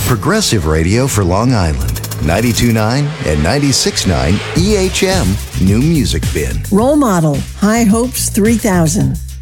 Progressive Radio for Long Island. 92.9 and 96.9 EHM New Music Bin. Role Model, High Hopes 3000.